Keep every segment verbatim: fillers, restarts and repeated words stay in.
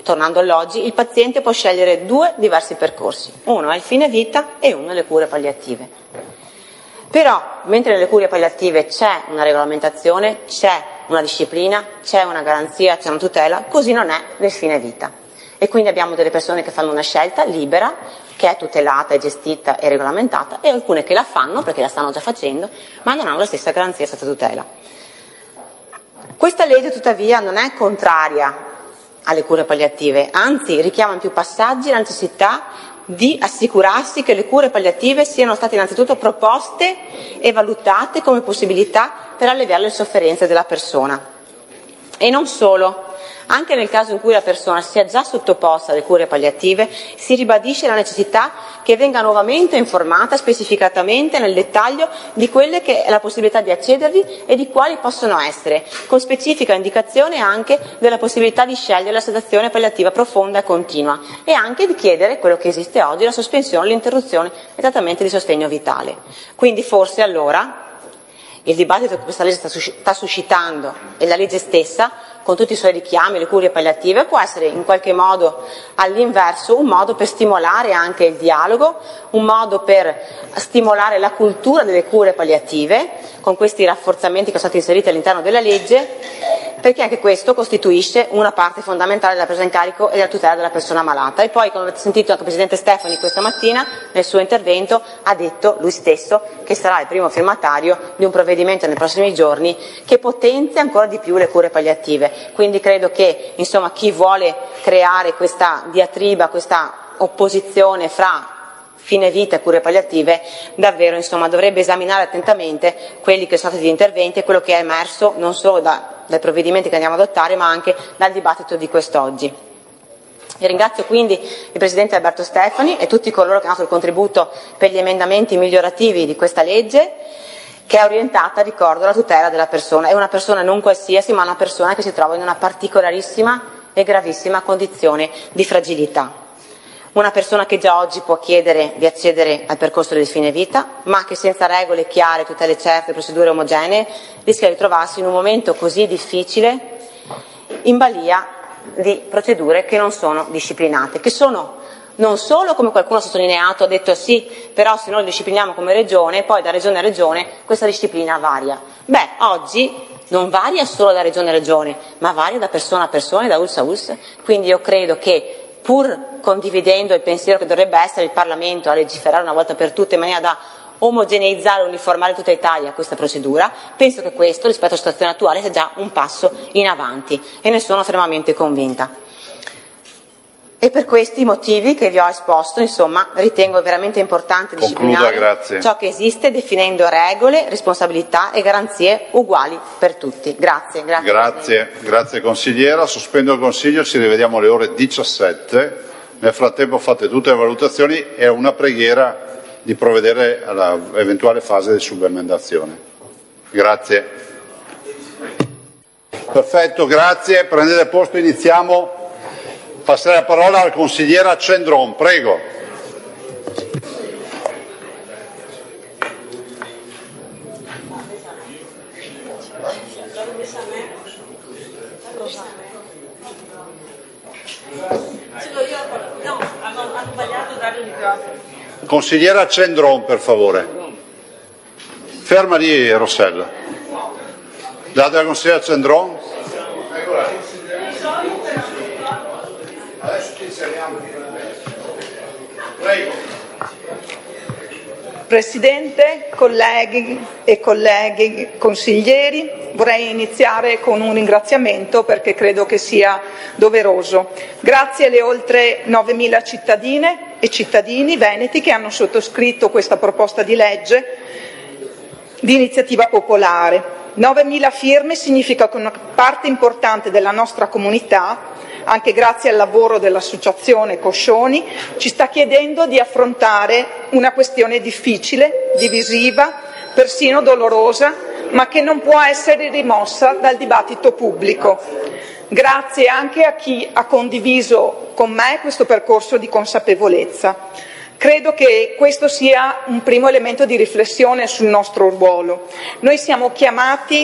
tornando all'oggi, il paziente può scegliere due diversi percorsi, uno è il fine vita e uno le cure palliative. Però, mentre nelle cure palliative c'è una regolamentazione, c'è una disciplina, c'è una garanzia, c'è una tutela, così non è nel fine vita. E quindi abbiamo delle persone che fanno una scelta libera, che è tutelata, è gestita e regolamentata, e alcune che la fanno perché la stanno già facendo, ma non hanno la stessa garanzia, la stessa tutela. Questa legge tuttavia non è contraria alle cure palliative, anzi richiama in più passaggi la necessità di assicurarsi che le cure palliative siano state innanzitutto proposte e valutate come possibilità per alleviare le sofferenze della persona. E non solo. Anche nel caso in cui la persona sia già sottoposta alle cure palliative, si ribadisce la necessità che venga nuovamente informata specificatamente nel dettaglio di quelle che è la possibilità di accedervi e di quali possono essere, con specifica indicazione anche della possibilità di scegliere la sedazione palliativa profonda e continua e anche di chiedere quello che esiste oggi, la sospensione, l'interruzione e trattamenti di sostegno vitale. Quindi forse allora il dibattito che questa legge sta suscitando e la legge stessa, con tutti i suoi richiami, le cure palliative, può essere in qualche modo all'inverso un modo per stimolare anche il dialogo, un modo per stimolare la cultura delle cure palliative, con questi rafforzamenti che sono stati inseriti all'interno della legge, perché anche questo costituisce una parte fondamentale della presa in carico e della tutela della persona malata. E poi, come avete sentito anche il Presidente Stefani questa mattina, nel suo intervento ha detto lui stesso che sarà il primo firmatario di un provvedimento nei prossimi giorni che potenzia ancora di più le cure palliative. Quindi credo che insomma, chi vuole creare questa diatriba, questa opposizione fra fine vita e cure palliative, davvero insomma, dovrebbe esaminare attentamente quelli che sono stati gli interventi e quello che è emerso non solo da, dai provvedimenti che andiamo ad adottare, ma anche dal dibattito di quest'oggi. E ringrazio quindi il Presidente Alberto Stefani e tutti coloro che hanno dato il contributo per gli emendamenti migliorativi di questa legge, che è orientata, ricordo, alla tutela della persona. È una persona non qualsiasi, ma una persona che si trova in una particolarissima e gravissima condizione di fragilità. Una persona che già oggi può chiedere di accedere al percorso del fine vita, ma che senza regole chiare, tutele certe, procedure omogenee, rischia di trovarsi in un momento così difficile in balia di procedure che non sono disciplinate, che sono non solo, come qualcuno ha sottolineato, ha detto sì, però se noi lo discipliniamo come regione, poi da regione a regione questa disciplina varia. Beh, oggi non varia solo da regione a regione, ma varia da persona a persona e da U L S a U L S. Quindi io credo che, pur condividendo il pensiero che dovrebbe essere il Parlamento a legiferare una volta per tutte in maniera da omogeneizzare e uniformare tutta Italia questa procedura, penso che questo, rispetto alla situazione attuale, sia già un passo in avanti e ne sono fermamente convinta. E per questi motivi che vi ho esposto, insomma, ritengo veramente importante disciplinare ciò che esiste, definendo regole, responsabilità e garanzie uguali per tutti. Grazie. Grazie, grazie, grazie consigliera. Sospendo il Consiglio, ci rivediamo alle ore diciassette. Nel frattempo fate tutte le valutazioni e una preghiera di provvedere all'eventuale fase di subemendazione. Grazie. Perfetto, grazie. Prendete posto, iniziamo. Passerei la parola alla consigliera Cendron, prego. Consigliera Cendron, per favore. Ferma lì, Rossella. Date la consigliera Cendron. Presidente, colleghi e colleghi consiglieri, vorrei iniziare con un ringraziamento perché credo che sia doveroso. Grazie alle oltre novemila cittadine e cittadini veneti che hanno sottoscritto questa proposta di legge di iniziativa popolare. novemila firme significa che una parte importante della nostra comunità, anche grazie al lavoro dell'associazione Coscioni, ci sta chiedendo di affrontare una questione difficile, divisiva, persino dolorosa, ma che non può essere rimossa dal dibattito pubblico. Grazie anche a chi ha condiviso con me questo percorso di consapevolezza. Credo che questo sia un primo elemento di riflessione sul nostro ruolo. Noi siamo chiamati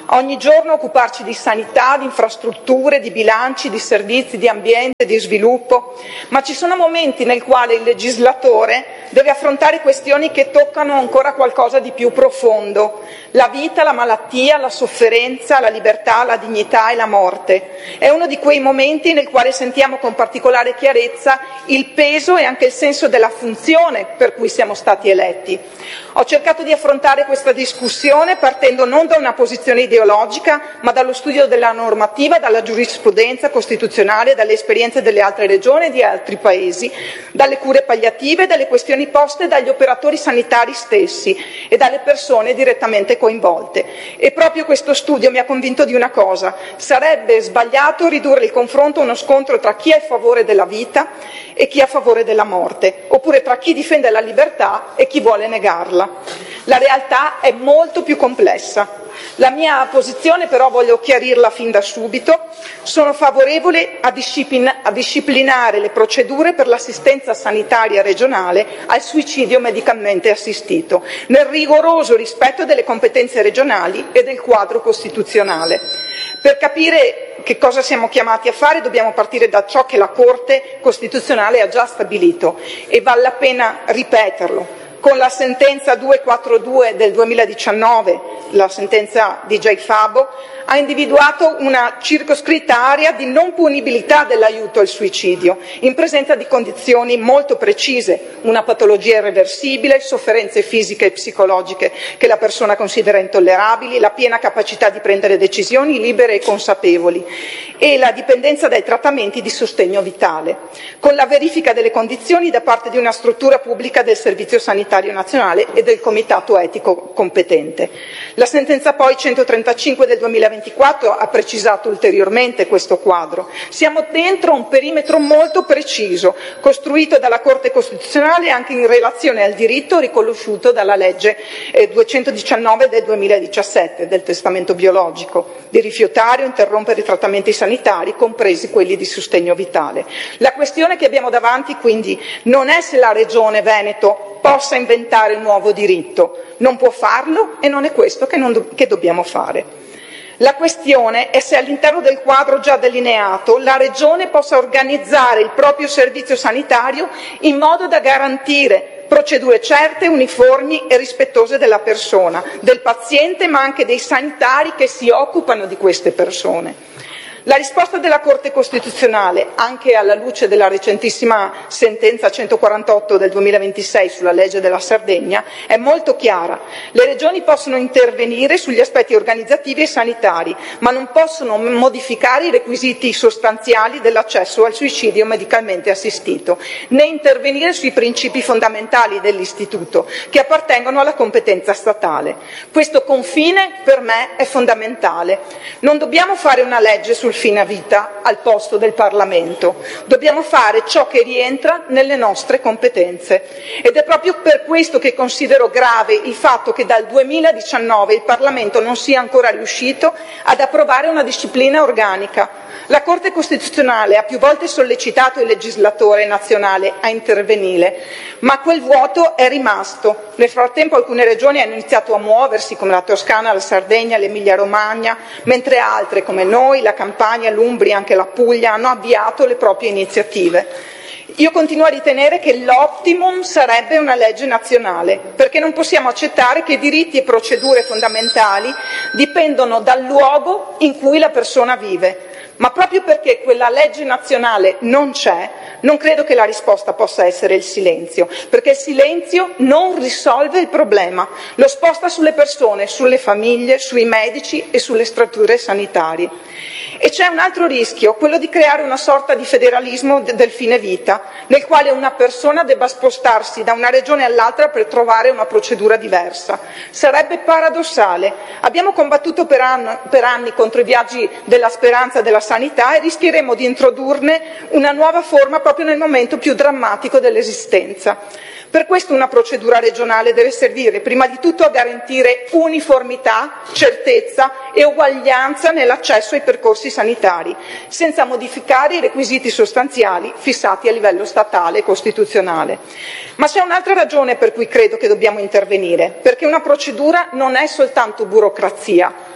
Ogni giorno occuparci di sanità, di infrastrutture, di bilanci, di servizi, di ambiente, di sviluppo, ma ci sono momenti nel quale il legislatore deve affrontare questioni che toccano ancora qualcosa di più profondo: la vita, la malattia, la sofferenza, la libertà, la dignità e la morte. È uno di quei momenti nel quale sentiamo con particolare chiarezza il peso e anche il senso della funzione per cui siamo stati eletti. Ho cercato di affrontare questa discussione partendo non da una posizione ideologica, ma dallo studio della normativa, dalla giurisprudenza costituzionale, dalle esperienze delle altre regioni e di altri paesi, dalle cure palliative, dalle questioni poste dagli operatori sanitari stessi e dalle persone direttamente coinvolte. E proprio questo studio mi ha convinto di una cosa: sarebbe sbagliato ridurre il confronto a uno scontro tra chi è a favore della vita e chi è a favore della morte, oppure tra chi difende la libertà e chi vuole negarla. La realtà è molto più complessa. La mia posizione, però, voglio chiarirla fin da subito: sono favorevole a, disciplina, a disciplinare le procedure per l'assistenza sanitaria regionale al suicidio medicalmente assistito, nel rigoroso rispetto delle competenze regionali e del quadro costituzionale. Per capire che cosa siamo chiamati a fare dobbiamo partire da ciò che la Corte Costituzionale ha già stabilito, e vale la pena ripeterlo. Con la sentenza duecentoquarantadue del duemiladiciannove, la sentenza di J. Fabo, ha individuato una circoscritta area di non punibilità dell'aiuto al suicidio, in presenza di condizioni molto precise: una patologia irreversibile, sofferenze fisiche e psicologiche che la persona considera intollerabili, la piena capacità di prendere decisioni libere e consapevoli e la dipendenza dai trattamenti di sostegno vitale, con la verifica delle condizioni da parte di una struttura pubblica del Servizio Sanitario Nazionale e del Comitato Etico competente. La sentenza poi centotrentacinque del duemilaventiquattro ha precisato ulteriormente questo quadro. Siamo dentro un perimetro molto preciso, costruito dalla Corte Costituzionale anche in relazione al diritto riconosciuto dalla legge eh, duecentodiciannove del duemiladiciassette, del testamento biologico, di rifiutare o interrompere i trattamenti sanitari, compresi quelli di sostegno vitale. La questione che abbiamo davanti, quindi, non è se la Regione Veneto possa inventare un nuovo diritto. Non può farlo e non è questo che, non do- che dobbiamo fare. La questione è se all'interno del quadro già delineato la Regione possa organizzare il proprio servizio sanitario in modo da garantire procedure certe, uniformi e rispettose della persona, del paziente, ma anche dei sanitari che si occupano di queste persone. La risposta della Corte Costituzionale, anche alla luce della recentissima sentenza centoquarantotto del duemilaventisei sulla legge della Sardegna, è molto chiara. Le regioni possono intervenire sugli aspetti organizzativi e sanitari, ma non possono modificare i requisiti sostanziali dell'accesso al suicidio medicalmente assistito, né intervenire sui principi fondamentali dell'istituto, che appartengono alla competenza statale. Questo confine per me è fondamentale. Non dobbiamo fare una legge sul fine a vita al posto del Parlamento. Dobbiamo fare ciò che rientra nelle nostre competenze. Ed è proprio per questo che considero grave il fatto che dal duemiladiciannove il Parlamento non sia ancora riuscito ad approvare una disciplina organica. La Corte Costituzionale ha più volte sollecitato il legislatore nazionale a intervenire, ma quel vuoto è rimasto. Nel frattempo alcune regioni hanno iniziato a muoversi, come la Toscana, la Sardegna, l'Emilia-Romagna, mentre altre, come noi, la Campania, l'Umbria, anche la Puglia, hanno avviato le proprie iniziative. Io continuo a ritenere che l'optimum sarebbe una legge nazionale, perché non possiamo accettare che diritti e procedure fondamentali dipendono dal luogo in cui la persona vive. Ma proprio perché quella legge nazionale non c'è, non credo che la risposta possa essere il silenzio, perché il silenzio non risolve il problema, lo sposta sulle persone, sulle famiglie, sui medici e sulle strutture sanitarie. E c'è un altro rischio, quello di creare una sorta di federalismo del fine vita, nel quale una persona debba spostarsi da una regione all'altra per trovare una procedura diversa. Sarebbe paradossale. Abbiamo combattuto per anni, per anni contro i viaggi della speranza e della sanità e rischieremo di introdurne una nuova forma proprio nel momento più drammatico dell'esistenza. Per questo una procedura regionale deve servire prima di tutto a garantire uniformità, certezza e uguaglianza nell'accesso ai percorsi sanitari, senza modificare i requisiti sostanziali fissati a livello statale e costituzionale. Ma c'è un'altra ragione per cui credo che dobbiamo intervenire, perché una procedura non è soltanto burocrazia,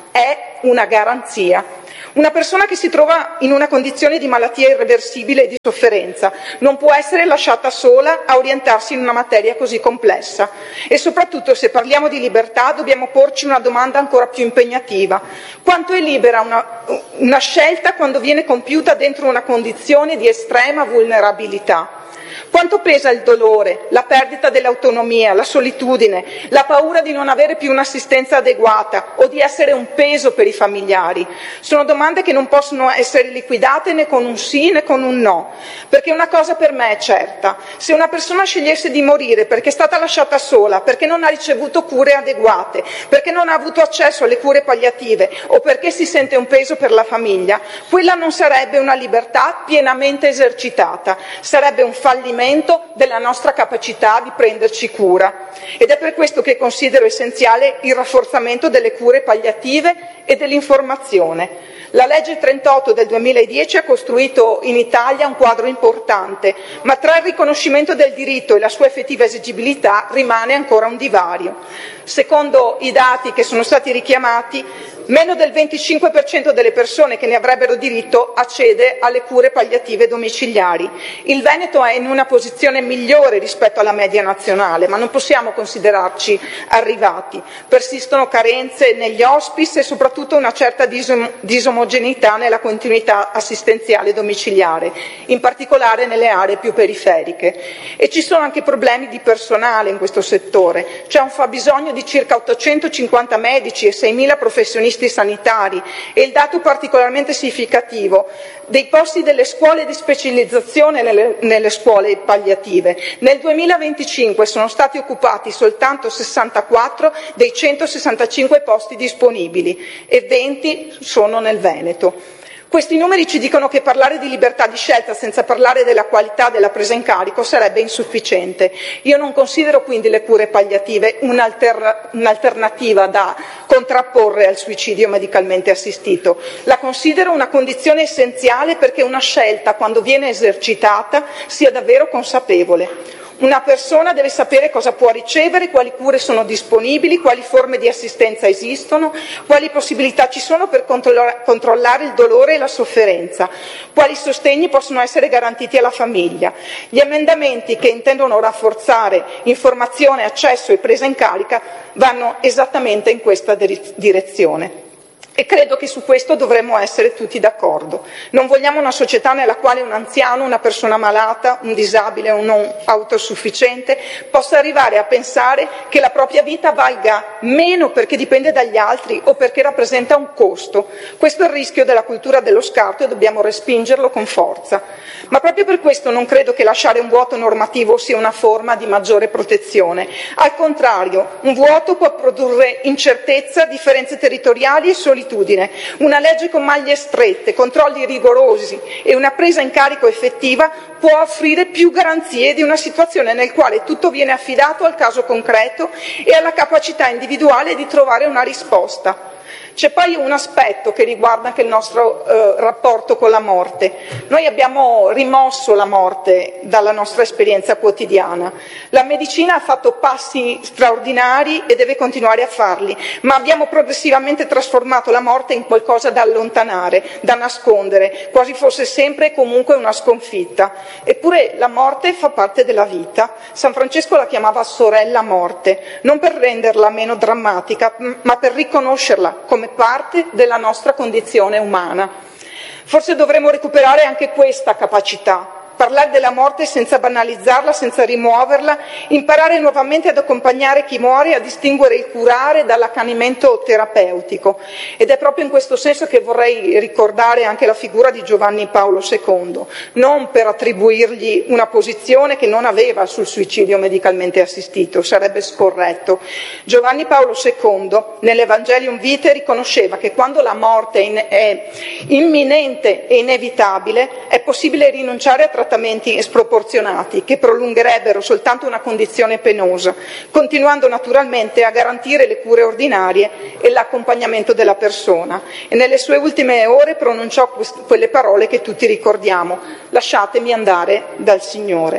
è una garanzia. Una persona che si trova in una condizione di malattia irreversibile e di sofferenza non può essere lasciata sola a orientarsi in una materia così complessa. E soprattutto, se parliamo di libertà, dobbiamo porci una domanda ancora più impegnativa. Quanto è libera una, una scelta quando viene compiuta dentro una condizione di estrema vulnerabilità? Quanto pesa il dolore, la perdita dell'autonomia, la solitudine, la paura di non avere più un'assistenza adeguata o di essere un peso per i familiari? Sono domande che non possono essere liquidate né con un sì né con un no, perché una cosa per me è certa: se una persona scegliesse di morire perché è stata lasciata sola, perché non ha ricevuto cure adeguate, perché non ha avuto accesso alle cure palliative o perché si sente un peso per la famiglia, quella non sarebbe una libertà pienamente esercitata, sarebbe un fallimento della nostra capacità di prenderci cura. Ed è per questo che considero essenziale il rafforzamento delle cure palliative e dell'informazione. La legge trentotto del duemiladieci ha costruito in Italia un quadro importante, ma tra il riconoscimento del diritto e la sua effettiva esigibilità rimane ancora un divario. Secondo i dati che sono stati richiamati, meno del venticinque per cento delle persone che ne avrebbero diritto accede alle cure palliative domiciliari. Il Veneto è in una posizione migliore rispetto alla media nazionale, ma non possiamo considerarci arrivati. Persistono carenze negli hospice e soprattutto una certa disom- disomogeneità nella continuità assistenziale domiciliare, in particolare nelle aree più periferiche. E ci sono anche problemi di personale in questo settore. C'è un fabbisogno di circa ottocentocinquanta medici e seimila professionisti sanitari, e il dato particolarmente significativo dei posti delle scuole di specializzazione nelle, nelle scuole palliative. Nel duemilaventicinque sono stati occupati soltanto sessantaquattro dei centosessantacinque posti disponibili e venti sono nel Veneto. Questi numeri ci dicono che parlare di libertà di scelta senza parlare della qualità della presa in carico sarebbe insufficiente. Io non considero quindi le cure palliative un'alter- un'alternativa da contrapporre al suicidio medicalmente assistito. La considero una condizione essenziale perché una scelta, quando viene esercitata, sia davvero consapevole. Una persona deve sapere cosa può ricevere, quali cure sono disponibili, quali forme di assistenza esistono, quali possibilità ci sono per controllare il dolore e la sofferenza, quali sostegni possono essere garantiti alla famiglia. Gli emendamenti che intendono rafforzare informazione, accesso e presa in carica vanno esattamente in questa direzione. E credo che su questo dovremmo essere tutti d'accordo. Non vogliamo una società nella quale un anziano, una persona malata, un disabile, un non autosufficiente possa arrivare a pensare che la propria vita valga meno perché dipende dagli altri o perché rappresenta un costo. Questo è il rischio della cultura dello scarto e dobbiamo respingerlo con forza. Ma proprio per questo non credo che lasciare un vuoto normativo sia una forma di maggiore protezione. Al contrario, un vuoto può produrre incertezza, differenze territoriali e solitudine. Una legge con maglie strette, controlli rigorosi e una presa in carico effettiva può offrire più garanzie di una situazione nel quale tutto viene affidato al caso concreto e alla capacità individuale di trovare una risposta. C'è poi un aspetto che riguarda anche il nostro eh, rapporto con la morte. Noi abbiamo rimosso la morte dalla nostra esperienza quotidiana. La medicina ha fatto passi straordinari e deve continuare a farli, ma abbiamo progressivamente trasformato la morte in qualcosa da allontanare, da nascondere, quasi fosse sempre e comunque una sconfitta. Eppure la morte fa parte della vita. San Francesco la chiamava sorella morte, non per renderla meno drammatica, ma per riconoscerla come parte della nostra condizione umana. Forse dovremmo recuperare anche questa capacità, parlare della morte senza banalizzarla, senza rimuoverla, imparare nuovamente ad accompagnare chi muore, a distinguere il curare dall'accanimento terapeutico. Ed è proprio in questo senso che vorrei ricordare anche la figura di Giovanni Paolo secondo, non per attribuirgli una posizione che non aveva sul suicidio medicalmente assistito, sarebbe scorretto. Giovanni Paolo secondo, nell'Evangelium Vitae, riconosceva che quando la morte è imminente e inevitabile, è possibile rinunciare a trattamenti sproporzionati che prolungherebbero soltanto una condizione penosa, continuando naturalmente a garantire le cure ordinarie e l'accompagnamento della persona. E nelle sue ultime ore pronunciò quelle parole che tutti ricordiamo: lasciatemi andare dal Signore.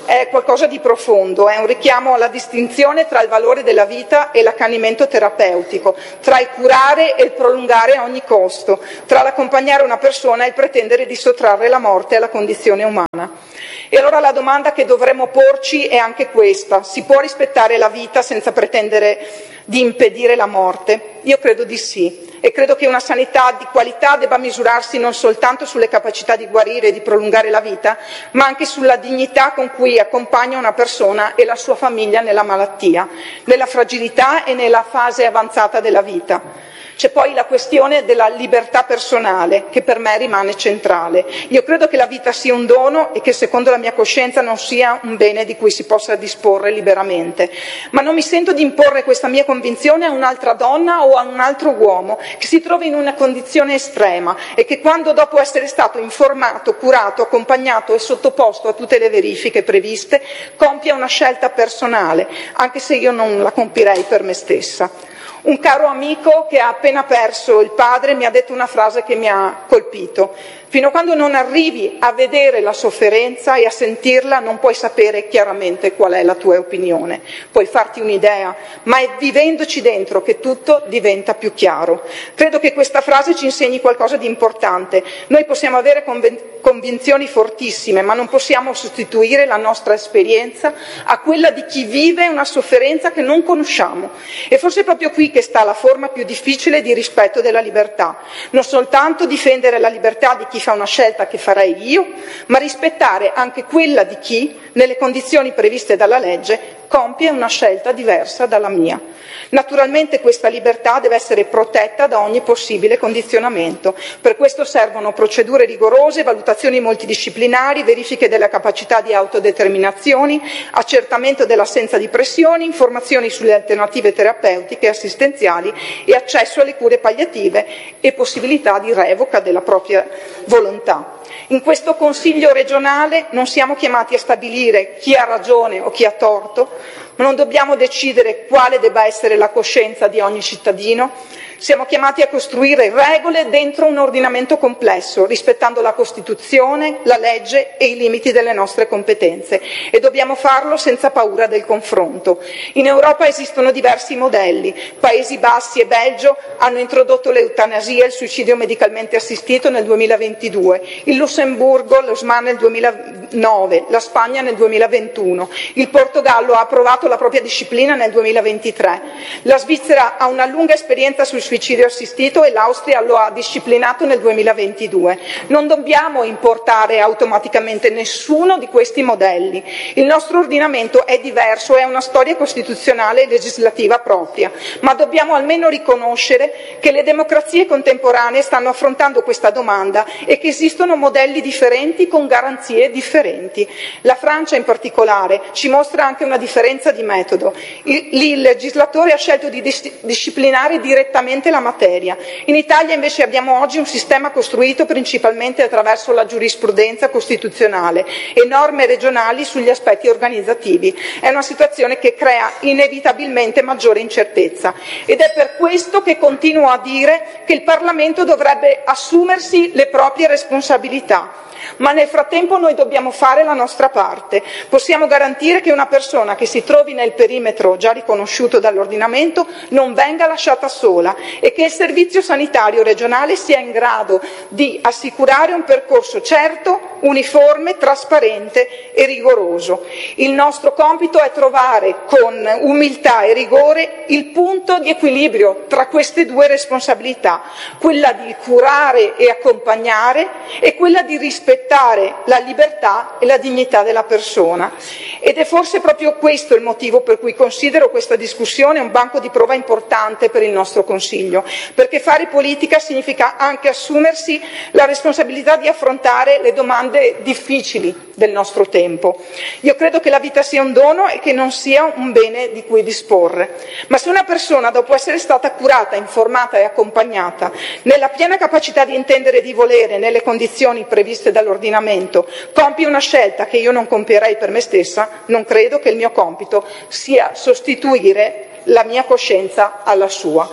è qualcosa di profondo, è un richiamo alla distinzione tra il valore della vita e l'accanimento terapeutico, tra il curare e il prolungare a ogni costo, tra l'accompagnare una persona e il pretendere di sottrarre la morte alla condizione umana. E allora la domanda che dovremmo porci è anche questa: si può rispettare la vita senza pretendere di impedire la morte? Io credo di sì. E credo che una sanità di qualità debba misurarsi non soltanto sulle capacità di guarire e di prolungare la vita, ma anche sulla dignità con cui accompagna una persona e la sua famiglia nella malattia, nella fragilità e nella fase avanzata della vita. C'è poi la questione della libertà personale, che per me rimane centrale. Io credo che la vita sia un dono e che secondo la mia coscienza non sia un bene di cui si possa disporre liberamente. Ma non mi sento di imporre questa mia convinzione a un'altra donna o a un altro uomo che si trovi in una condizione estrema e che quando, dopo essere stato informato, curato, accompagnato e sottoposto a tutte le verifiche previste, compia una scelta personale, anche se io non la compirei per me stessa. Un caro amico che ha appena perso il padre mi ha detto una frase che mi ha colpito: fino a quando non arrivi a vedere la sofferenza e a sentirla non puoi sapere chiaramente qual è la tua opinione, puoi farti un'idea, ma è vivendoci dentro che tutto diventa più chiaro. Credo che questa frase ci insegni qualcosa di importante. Noi possiamo avere conven- convinzioni fortissime, ma non possiamo sostituire la nostra esperienza a quella di chi vive una sofferenza che non conosciamo. E forse è proprio qui che sta la forma più difficile di rispetto della libertà. Non soltanto difendere la libertà di chi fa una scelta che farei io, ma rispettare anche quella di chi, nelle condizioni previste dalla legge, compie una scelta diversa dalla mia. Naturalmente questa libertà deve essere protetta da ogni possibile condizionamento. Per questo servono procedure rigorose, valutazioni multidisciplinari, verifiche della capacità di autodeterminazione, accertamento dell'assenza di pressioni, informazioni sulle alternative terapeutiche e assistenziali e accesso alle cure palliative e possibilità di revoca della propria volontà. In questo Consiglio regionale non siamo chiamati a stabilire chi ha ragione o chi ha torto, ma non dobbiamo decidere quale debba essere la coscienza di ogni cittadino. Siamo chiamati a costruire regole dentro un ordinamento complesso, rispettando la Costituzione, la legge e i limiti delle nostre competenze, e dobbiamo farlo senza paura del confronto. In Europa esistono diversi modelli. Paesi Bassi e Belgio hanno introdotto l'eutanasia e il suicidio medicalmente assistito nel duemilaventidue, il Lussemburgo lo S M A nel duemilanove, la Spagna nel duemilaventuno, il Portogallo ha approvato la propria disciplina nel duemilaventitré, la Svizzera ha una lunga esperienza sul suicidio assistito e l'Austria lo ha disciplinato nel duemilaventidue. Non dobbiamo importare automaticamente nessuno di questi modelli. Il nostro ordinamento è diverso, è una storia costituzionale e legislativa propria, ma dobbiamo almeno riconoscere che le democrazie contemporanee stanno affrontando questa domanda e che esistono modelli differenti con garanzie differenti. La Francia in particolare ci mostra anche una differenza di metodo. Lì il legislatore ha scelto di dis- disciplinare direttamente la materia. In Italia invece abbiamo oggi un sistema costruito principalmente attraverso la giurisprudenza costituzionale e norme regionali sugli aspetti organizzativi. È una situazione che crea inevitabilmente maggiore incertezza ed è per questo che continuo a dire che il Parlamento dovrebbe assumersi le proprie responsabilità. Ma nel frattempo noi dobbiamo fare la nostra parte. Possiamo garantire che una persona che si trovi nel perimetro già riconosciuto dall'ordinamento non venga lasciata sola e che il servizio sanitario regionale sia in grado di assicurare un percorso certo, uniforme, trasparente e rigoroso. Il nostro compito è trovare con umiltà e rigore il punto di equilibrio tra queste due responsabilità, quella di curare e accompagnare e quella di rispettare la libertà e la dignità della persona. Ed è forse proprio questo il motivo per cui considero questa discussione un banco di prova importante per il nostro Consiglio, perché fare politica significa anche assumersi la responsabilità di affrontare le domande difficili del nostro tempo. Io credo che la vita sia un dono e che non sia un bene di cui disporre, ma se una persona, dopo essere stata curata, informata e accompagnata, nella piena capacità di intendere e di volere, nelle condizioni previste dall'ordinamento, compie una scelta che io non compierei per me stessa, non credo che il mio compito sia sostituire la mia coscienza alla sua.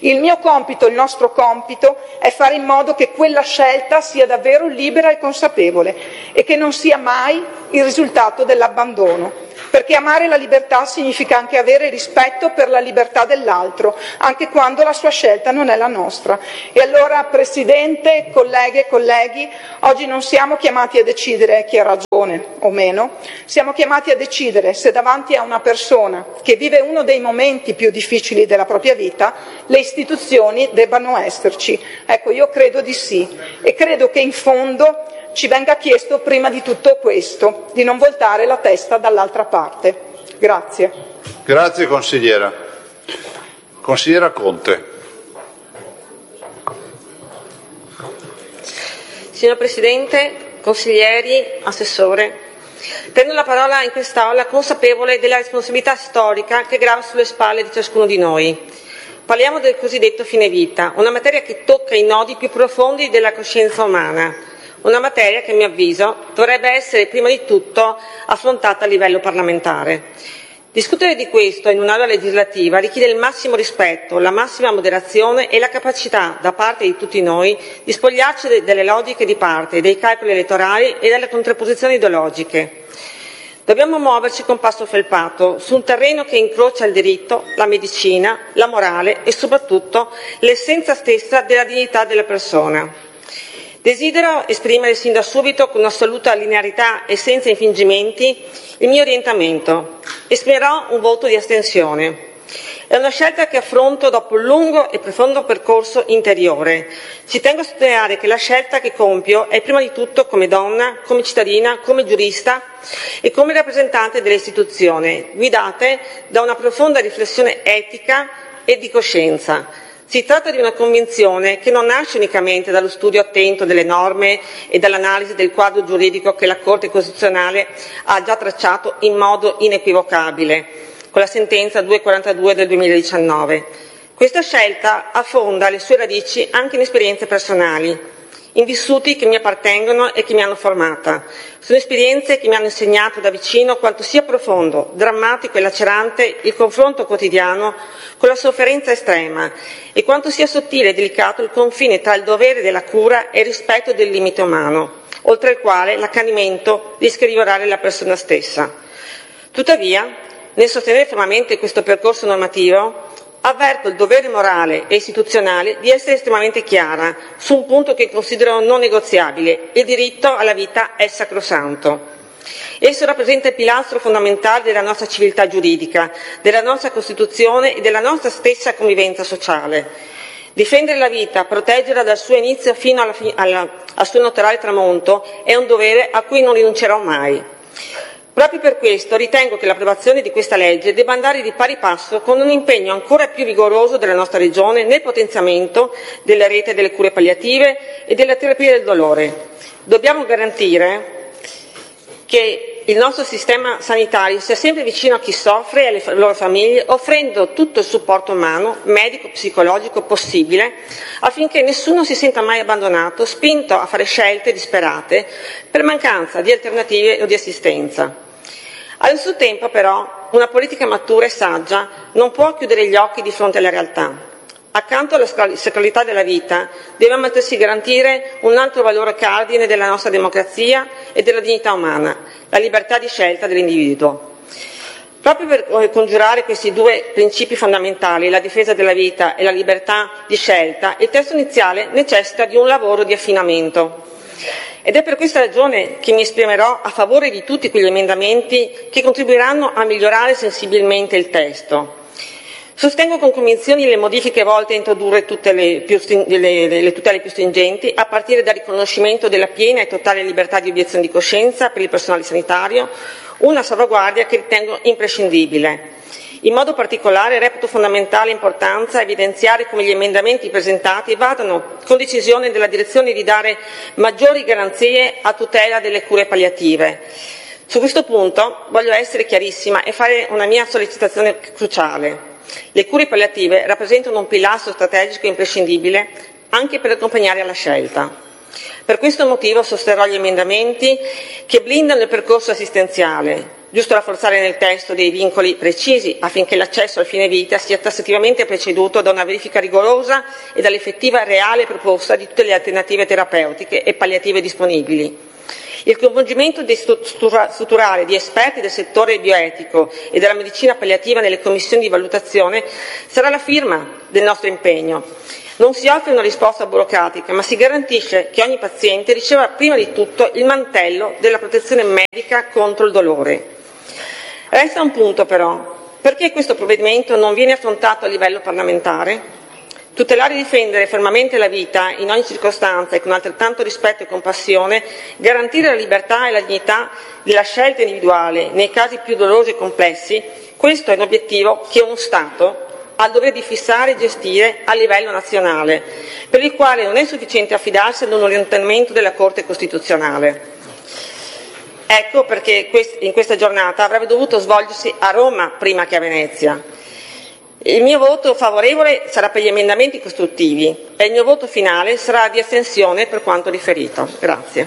Il mio compito, il nostro compito, è fare in modo che quella scelta sia davvero libera e consapevole e che non sia mai il risultato dell'abbandono. Perché amare la libertà significa anche avere rispetto per la libertà dell'altro, anche quando la sua scelta non è la nostra. E allora, Presidente, colleghe e colleghi, oggi non siamo chiamati a decidere chi ha ragione o meno, siamo chiamati a decidere se davanti a una persona che vive uno dei momenti più difficili della propria vita, le istituzioni debbano esserci. Ecco, io credo di sì e credo che in fondo ci venga chiesto prima di tutto questo, di non voltare la testa dall'altra parte. Grazie. Grazie consigliera. Consigliera Conte. Signor Presidente, consiglieri, assessore, prendo la parola in quest'Aula consapevole della responsabilità storica che grava sulle spalle di ciascuno di noi. Parliamo del cosiddetto fine vita, una materia che tocca i nodi più profondi della coscienza umana. Una materia che, a mio avviso, dovrebbe essere prima di tutto affrontata a livello parlamentare. Discutere di questo in un'aula legislativa richiede il massimo rispetto, la massima moderazione e la capacità da parte di tutti noi di spogliarci delle logiche di parte, dei calcoli elettorali e delle contrapposizioni ideologiche. Dobbiamo muoverci con passo felpato su un terreno che incrocia il diritto, la medicina, la morale e soprattutto l'essenza stessa della dignità della persona. Desidero esprimere sin da subito con assoluta linearità e senza infingimenti il mio orientamento. Esprimerò un voto di astensione. È una scelta che affronto dopo un lungo e profondo percorso interiore. Ci tengo a sottolineare che la scelta che compio è prima di tutto come donna, come cittadina, come giurista e come rappresentante delle istituzioni, guidate da una profonda riflessione etica e di coscienza. Si tratta di una convinzione che non nasce unicamente dallo studio attento delle norme e dall'analisi del quadro giuridico che la Corte Costituzionale ha già tracciato in modo inequivocabile con la sentenza duecentoquarantadue del duemiladiciannove. Questa scelta affonda le sue radici anche in esperienze personali, in vissuti che mi appartengono e che mi hanno formata. Sono esperienze che mi hanno insegnato da vicino quanto sia profondo, drammatico e lacerante il confronto quotidiano con la sofferenza estrema e quanto sia sottile e delicato il confine tra il dovere della cura e il rispetto del limite umano, oltre il quale l'accanimento rischia di violare la persona stessa. Tuttavia, nel sostenere fermamente questo percorso normativo, avverto il dovere morale e istituzionale di essere estremamente chiara su un punto che considero non negoziabile: il diritto alla vita è sacrosanto. Esso rappresenta il pilastro fondamentale della nostra civiltà giuridica, della nostra Costituzione e della nostra stessa convivenza sociale. Difendere la vita, proteggerla dal suo inizio fino alla fi- alla, al suo naturale tramonto è un dovere a cui non rinuncerò mai. Proprio per questo ritengo che l'approvazione di questa legge debba andare di pari passo con un impegno ancora più vigoroso della nostra Regione nel potenziamento della rete delle cure palliative e della terapia del dolore. Dobbiamo garantire che il nostro sistema sanitario sia sempre vicino a chi soffre e alle loro famiglie, offrendo tutto il supporto umano, medico, psicologico possibile, affinché nessuno si senta mai abbandonato, spinto a fare scelte disperate per mancanza di alternative o di assistenza. Allo stesso tempo, però, una politica matura e saggia non può chiudere gli occhi di fronte alla realtà. Accanto alla sacralità della vita, dobbiamo altresì garantire un altro valore cardine della nostra democrazia e della dignità umana, la libertà di scelta dell'individuo. Proprio per congiurare questi due principi fondamentali, la difesa della vita e la libertà di scelta, il testo iniziale necessita di un lavoro di affinamento. Ed è per questa ragione che mi esprimerò a favore di tutti quegli emendamenti che contribuiranno a migliorare sensibilmente il testo. Sostengo con convinzione le modifiche volte a introdurre tutte le, più, le, le tutele più stringenti, a partire dal riconoscimento della piena e totale libertà di obiezione di coscienza per il personale sanitario, una salvaguardia che ritengo imprescindibile. In modo particolare reputo fondamentale importanza evidenziare come gli emendamenti presentati vadano con decisione nella direzione di dare maggiori garanzie a tutela delle cure palliative. Su questo punto voglio essere chiarissima e fare una mia sollecitazione cruciale. Le cure palliative rappresentano un pilastro strategico imprescindibile anche per accompagnare alla scelta. Per questo motivo sosterrò gli emendamenti che blindano il percorso assistenziale, Giusto rafforzare nel testo dei vincoli precisi affinché l'accesso al fine vita sia tassativamente preceduto da una verifica rigorosa e dall'effettiva e reale proposta di tutte le alternative terapeutiche e palliative disponibili. Il coinvolgimento strutturale di esperti del settore bioetico e della medicina palliativa nelle commissioni di valutazione sarà la firma del nostro impegno. Non si offre una risposta burocratica, ma si garantisce che ogni paziente riceva prima di tutto il mantello della protezione medica contro il dolore. Resta un punto però: perché questo provvedimento non viene affrontato a livello parlamentare? Tutelare e difendere fermamente la vita in ogni circostanza e con altrettanto rispetto e compassione, garantire la libertà e la dignità della scelta individuale nei casi più dolorosi e complessi, questo è un obiettivo che uno Stato ha il dovere di fissare e gestire a livello nazionale, per il quale non è sufficiente affidarsi ad un orientamento della Corte Costituzionale. Ecco perché in questa giornata avrebbe dovuto svolgersi a Roma prima che a Venezia. Il mio voto favorevole sarà per gli emendamenti costruttivi e il mio voto finale sarà di astensione per quanto riferito. Grazie.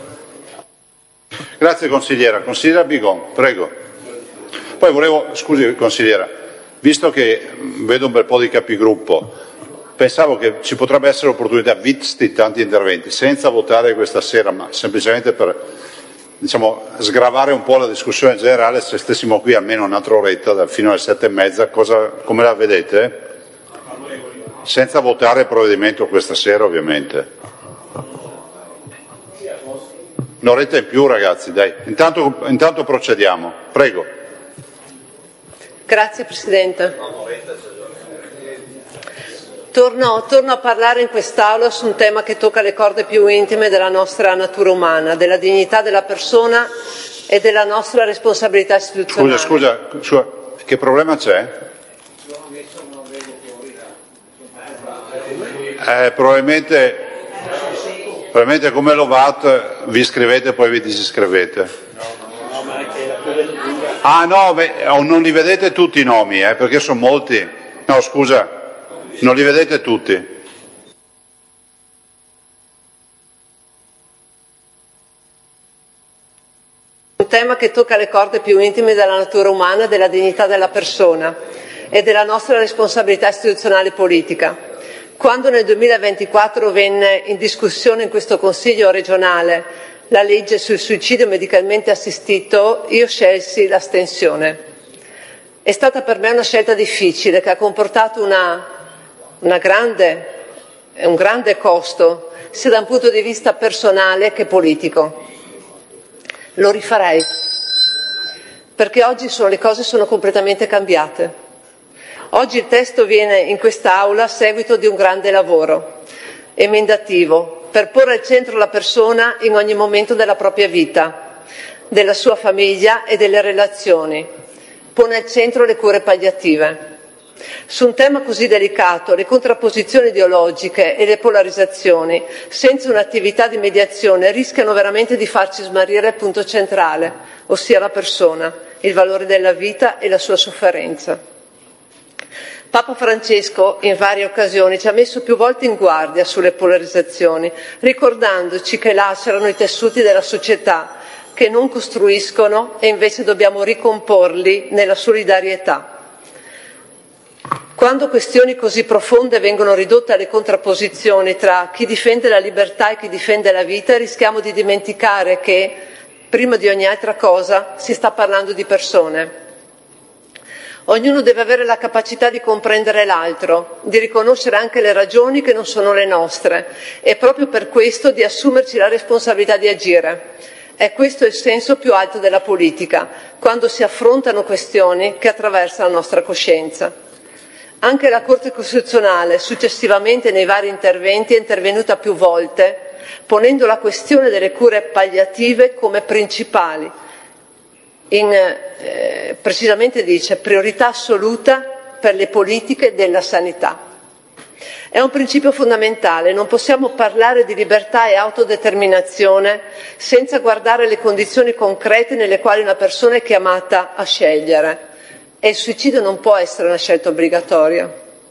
Grazie consigliera. Consigliera Bigon, prego. Poi volevo, scusi consigliera, visto che vedo un bel po' di capigruppo, pensavo che ci potrebbe essere l'opportunità, visti tanti interventi, senza votare questa sera, ma semplicemente per, diciamo, sgravare un po' la discussione generale, se stessimo qui almeno un'altra oretta, fino alle sette e mezza, cosa, come la vedete? Senza votare il provvedimento questa sera, ovviamente. Un'oretta in più, ragazzi, dai. Intanto, intanto procediamo. Prego. Grazie Presidente. Torno, torno a parlare in quest'Aula su un tema che tocca le corde più intime della nostra natura umana, della dignità della persona e della nostra responsabilità istituzionale. Scusa, scusa, scusa, che problema c'è? Eh, probabilmente, probabilmente come Lovat vi iscrivete e poi vi disiscrivete. Ah no, beh, non li vedete tutti i nomi, eh, perché sono molti. No, scusa. Non li vedete tutti? Un tema che tocca le corde più intime della natura umana, della dignità della persona e della nostra responsabilità istituzionale e politica. Quando nel duemilaventiquattro venne in discussione in questo Consiglio regionale la legge sul suicidio medicalmente assistito, io scelsi l'astensione. È stata per me una scelta difficile che ha comportato una Una grande, un grande costo, sia da un punto di vista personale che politico. Lo rifarei, perché oggi sono, le cose sono completamente cambiate. Oggi il testo viene in quest'Aula a seguito di un grande lavoro emendativo per porre al centro la persona in ogni momento della propria vita, della sua famiglia e delle relazioni. Pone al centro le cure palliative. Su un tema così delicato, le contrapposizioni ideologiche e le polarizzazioni, senza un'attività di mediazione, rischiano veramente di farci smarrire il punto centrale, ossia la persona, il valore della vita e la sua sofferenza. Papa Francesco in varie occasioni ci ha messo più volte in guardia sulle polarizzazioni, ricordandoci che lacerano i tessuti della società, che non costruiscono e invece dobbiamo ricomporli nella solidarietà. Quando questioni così profonde vengono ridotte alle contrapposizioni tra chi difende la libertà e chi difende la vita, rischiamo di dimenticare che, prima di ogni altra cosa, si sta parlando di persone. Ognuno deve avere la capacità di comprendere l'altro, di riconoscere anche le ragioni che non sono le nostre e proprio per questo di assumerci la responsabilità di agire. È questo il senso più alto della politica, quando si affrontano questioni che attraversano la nostra coscienza. Anche la Corte Costituzionale, successivamente nei vari interventi, è intervenuta più volte, ponendo la questione delle cure palliative come principali. In, eh, precisamente dice priorità assoluta per le politiche della sanità. È un principio fondamentale, non possiamo parlare di libertà e autodeterminazione senza guardare le condizioni concrete nelle quali una persona è chiamata a scegliere. E il suicidio non può essere una scelta obbligatoria.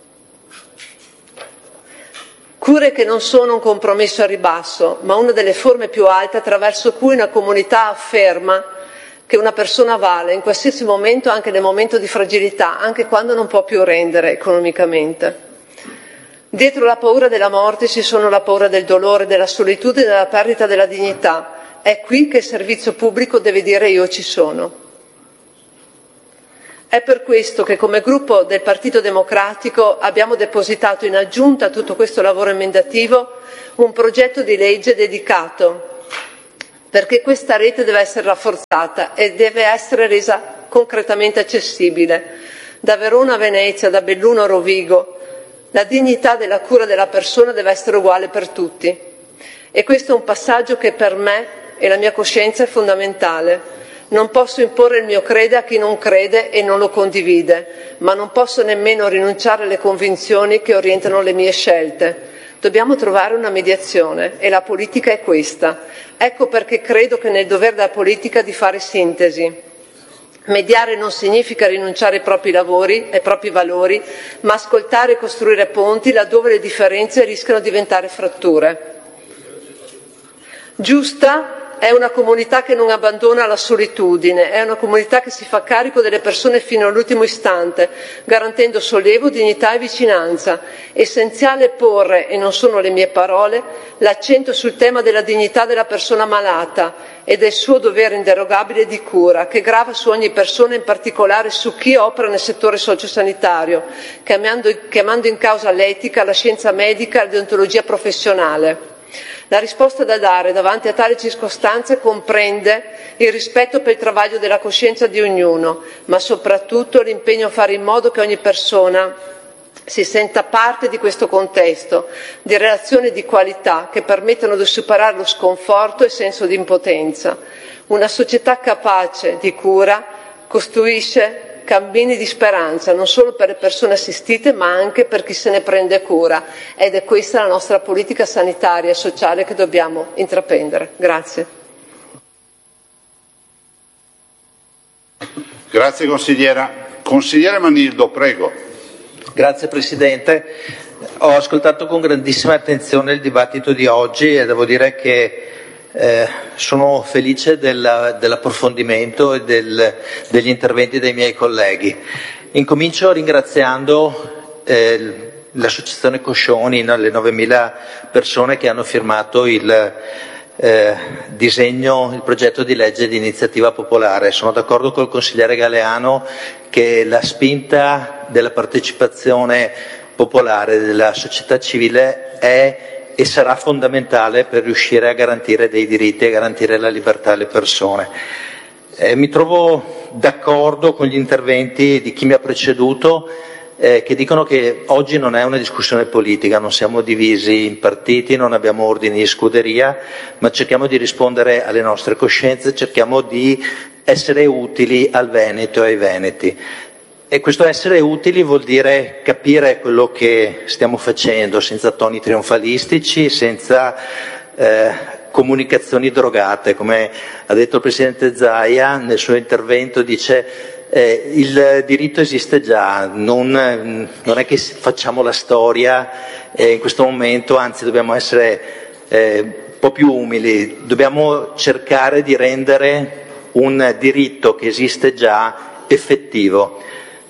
Cure che non sono un compromesso a ribasso, ma una delle forme più alte attraverso cui una comunità afferma che una persona vale in qualsiasi momento, anche nel momento di fragilità, anche quando non può più rendere economicamente. Dietro la paura della morte ci sono la paura del dolore, della solitudine e della perdita della dignità. È qui che il servizio pubblico deve dire io ci sono. È per questo che come gruppo del Partito Democratico abbiamo depositato in aggiunta a tutto questo lavoro emendativo un progetto di legge dedicato, perché questa rete deve essere rafforzata e deve essere resa concretamente accessibile. Da Verona a Venezia, da Belluno a Rovigo, la dignità della cura della persona deve essere uguale per tutti. E questo è un passaggio che per me e la mia coscienza è fondamentale. Non posso imporre il mio credo a chi non crede e non lo condivide, ma non posso nemmeno rinunciare alle convinzioni che orientano le mie scelte. Dobbiamo trovare una mediazione e la politica è questa. Ecco perché credo che nel dovere della politica di fare sintesi. Mediare non significa rinunciare ai propri lavori, ai propri valori, ma ascoltare e costruire ponti laddove le differenze rischiano di diventare fratture. Giusta è una comunità che non abbandona la solitudine, è una comunità che si fa carico delle persone fino all'ultimo istante, garantendo sollievo, dignità e vicinanza. Essenziale porre, e non sono le mie parole, l'accento sul tema della dignità della persona malata e del suo dovere inderogabile di cura, che grava su ogni persona, in particolare su chi opera nel settore sociosanitario, chiamando, chiamando in causa l'etica, la scienza medica e la deontologia professionale. La risposta da dare davanti a tali circostanze comprende il rispetto per il travaglio della coscienza di ognuno, ma soprattutto l'impegno a fare in modo che ogni persona si senta parte di questo contesto, di relazioni di qualità che permettano di superare lo sconforto e il senso di impotenza. Una società capace di cura costruisce cammini di speranza, non solo per le persone assistite, ma anche per chi se ne prende cura. Ed è questa la nostra politica sanitaria e sociale che dobbiamo intraprendere. Grazie. Grazie consigliera. Consigliere Manildo, prego. Grazie Presidente. Ho ascoltato con grandissima attenzione il dibattito di oggi e devo dire che Eh, sono felice della, dell'approfondimento e del, degli interventi dei miei colleghi. Incomincio ringraziando eh, l'associazione Coscioni, no, le novemila persone che hanno firmato il eh, disegno, il progetto di legge di iniziativa popolare. Sono d'accordo col consigliere Galeano che la spinta della partecipazione popolare della società civile è e sarà fondamentale per riuscire a garantire dei diritti e garantire la libertà alle persone. Eh, mi trovo d'accordo con gli interventi di chi mi ha preceduto eh, che dicono che oggi non è una discussione politica, non siamo divisi in partiti, non abbiamo ordini di scuderia, ma cerchiamo di rispondere alle nostre coscienze, cerchiamo di essere utili al Veneto e ai veneti. E questo essere utili vuol dire capire quello che stiamo facendo senza toni trionfalistici, senza eh, comunicazioni drogate. Come ha detto il Presidente Zaia nel suo intervento, dice eh, il diritto esiste già, non, non è che facciamo la storia eh, in questo momento, anzi dobbiamo essere eh, un po' più umili, dobbiamo cercare di rendere un diritto che esiste già effettivo.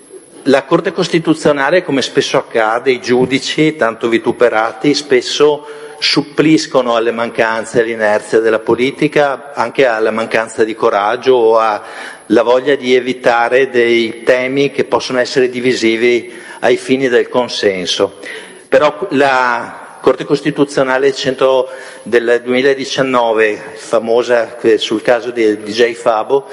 La Corte Costituzionale, come spesso accade, i giudici, tanto vituperati, spesso suppliscono alle mancanze e all'inerzia della politica, anche alla mancanza di coraggio o alla voglia di evitare dei temi che possono essere divisivi ai fini del consenso. Però la Corte Costituzionale cento del duemiladiciannove, famosa sul caso di D J Fabo,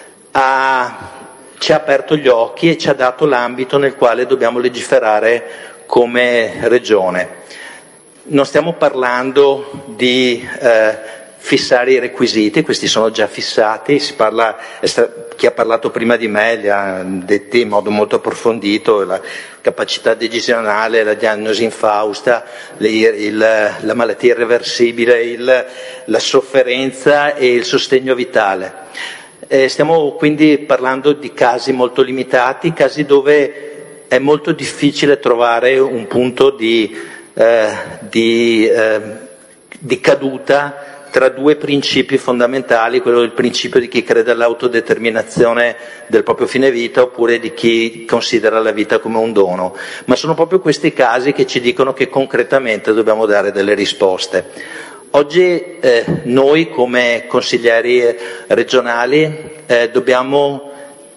ha ci ha aperto gli occhi e ci ha dato l'ambito nel quale dobbiamo legiferare come Regione. Non stiamo parlando di eh, fissare i requisiti, questi sono già fissati, si parla, chi ha parlato prima di me li ha detti in modo molto approfondito, la capacità decisionale, la diagnosi infausta, le, il, la malattia irreversibile, il, la sofferenza e il sostegno vitale. Eh, stiamo quindi parlando di casi molto limitati, casi dove è molto difficile trovare un punto di, eh, di, eh, di caduta tra due principi fondamentali, quello del principio di chi crede all'autodeterminazione del proprio fine vita oppure di chi considera la vita come un dono. Ma sono proprio questi casi che ci dicono che concretamente dobbiamo dare delle risposte. Oggi eh, noi come consiglieri regionali eh, dobbiamo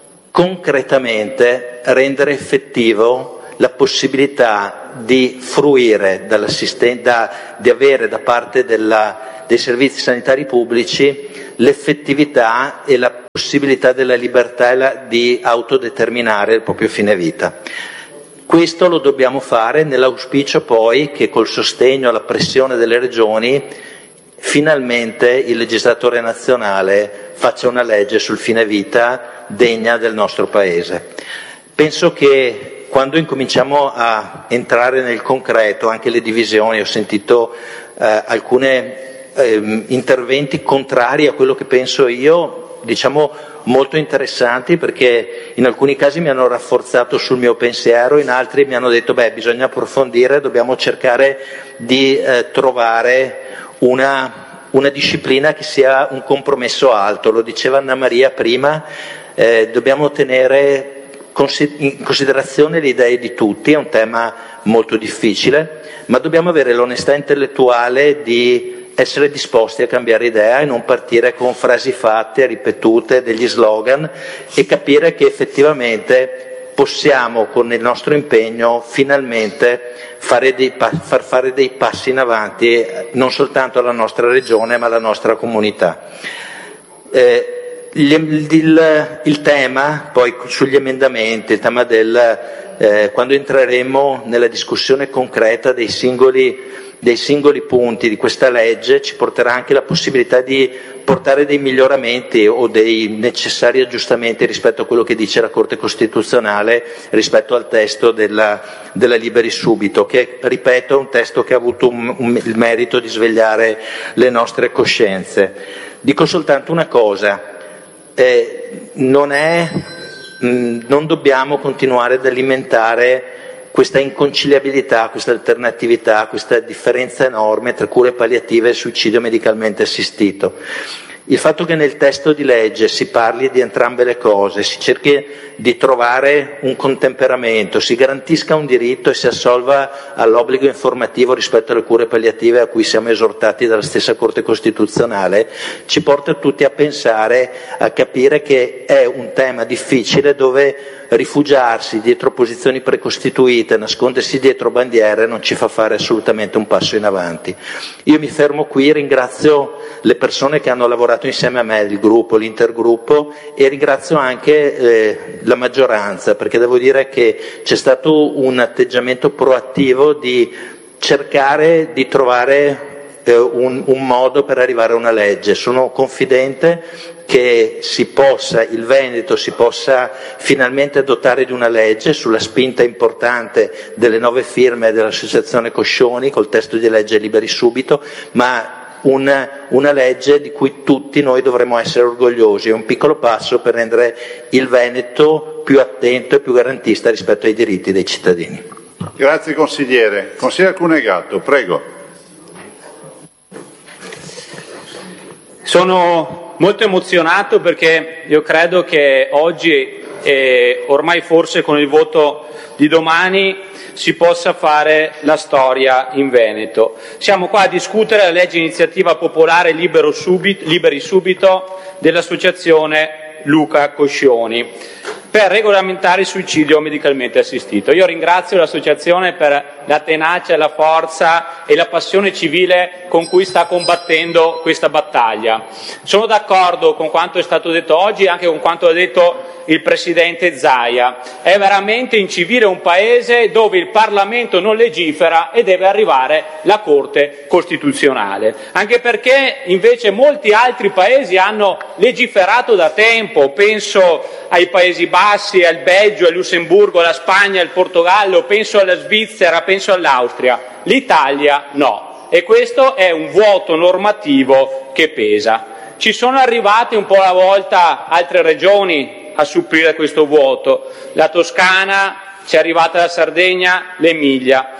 concretamente rendere effettivo la possibilità di fruire dall'assistenza, di avere da parte della, dei servizi sanitari pubblici l'effettività e la possibilità della libertà e la, di autodeterminare il proprio fine vita. Questo lo dobbiamo fare nell'auspicio poi che col sostegno alla pressione delle regioni finalmente il legislatore nazionale faccia una legge sul fine vita degna del nostro Paese. Penso che quando incominciamo a entrare nel concreto, anche le divisioni, ho sentito eh, alcuni eh, interventi contrari a quello che penso io, diciamo molto interessanti, perché in alcuni casi mi hanno rafforzato sul mio pensiero, in altri mi hanno detto beh bisogna approfondire, dobbiamo cercare di eh, trovare una, una disciplina che sia un compromesso alto. Lo diceva Anna Maria prima, eh, dobbiamo tenere in considerazione le idee di tutti, è un tema molto difficile, ma dobbiamo avere l'onestà intellettuale di essere disposti a cambiare idea e non partire con frasi fatte, ripetute, degli slogan, e capire che effettivamente possiamo con il nostro impegno finalmente fare dei, far fare dei passi in avanti non soltanto alla nostra regione ma alla nostra comunità. Eh, Il, il, il tema, poi sugli emendamenti, il tema del, eh, quando entreremo nella discussione concreta dei singoli, dei singoli punti di questa legge, ci porterà anche la possibilità di portare dei miglioramenti o dei necessari aggiustamenti rispetto a quello che dice la Corte Costituzionale rispetto al testo della, della Liberi Subito, che, ripeto, è un testo che ha avuto un, un, il merito di svegliare le nostre coscienze. Dico soltanto una cosa. Eh, non, è, mh, non dobbiamo continuare ad alimentare questa inconciliabilità, questa alternatività, questa differenza enorme tra cure palliative e suicidio medicalmente assistito. Il fatto che nel testo di legge si parli di entrambe le cose, si cerchi di trovare un contemperamento, si garantisca un diritto e si assolva all'obbligo informativo rispetto alle cure palliative a cui siamo esortati dalla stessa Corte Costituzionale, ci porta tutti a pensare, a capire che è un tema difficile dove rifugiarsi dietro posizioni precostituite, nascondersi dietro bandiere non ci fa fare assolutamente un passo in avanti. Io mi fermo qui, ringrazio le persone che hanno lavorato insieme a me, il gruppo, l'intergruppo, e ringrazio anche eh, la maggioranza, perché devo dire che c'è stato un atteggiamento proattivo di cercare di trovare eh, un, un modo per arrivare a una legge. Sono confidente che si possa, il Veneto si possa finalmente dotare di una legge sulla spinta importante delle nove firme dell'Associazione Coscioni col testo di legge Liberi Subito, ma una, una legge di cui tutti noi dovremmo essere orgogliosi. È un piccolo passo per rendere il Veneto più attento e più garantista rispetto ai diritti dei cittadini. Grazie consigliere. Consigliere Cunegato, prego. Sono molto emozionato perché io credo che oggi e ormai forse con il voto di domani si possa fare la storia in Veneto. Siamo qua a discutere la legge iniziativa popolare Libero Subito, Liberi Subito dell'associazione Luca Coscioni per regolamentare il suicidio medicalmente assistito. Io ringrazio l'associazione per la tenacia, la forza e la passione civile con cui sta combattendo questa battaglia. Sono d'accordo con quanto è stato detto oggi e anche con quanto ha detto il Presidente Zaia. È veramente incivile un Paese dove il Parlamento non legifera e deve arrivare la Corte Costituzionale. Anche perché invece molti altri Paesi hanno legiferato da tempo, penso ai Paesi Bassi, al Belgio, al Lussemburgo, alla Spagna, al Portogallo, penso alla Svizzera, penso all'Austria. L'Italia no. E questo è un vuoto normativo che pesa. Ci sono arrivate un po' alla volta altre regioni a supplire questo vuoto. La Toscana ci è arrivata la Sardegna, l'Emilia.